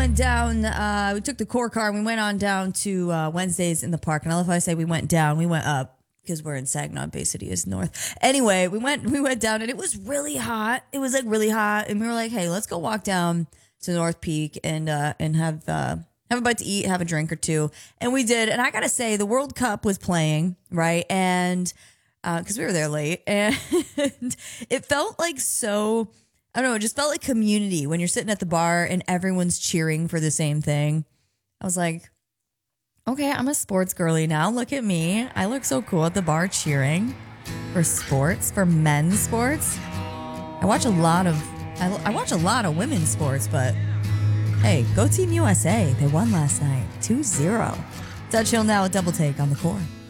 went down. We took the core car and we went on down to Wednesdays in the park. And I love how I say we went down. We went up because we're in Saginaw. Bay City is north. Anyway, we went down and it was really hot. It was like really hot, and we were like, hey, let's go walk down to North Peak and have a bite to eat, have a drink or two. And we did. And I gotta say, the World Cup was playing, right? And because we were there late, and it felt like so. I don't know. It just felt like community when you're sitting at the bar and everyone's cheering for the same thing. I was like, okay, I'm a sports girly now. Look at me. I look so cool at the bar cheering for sports, for men's sports. I watch a lot of women's sports, but hey, go Team USA. They won last night, 2-0. Dutch Hill now with Double Take on the Core.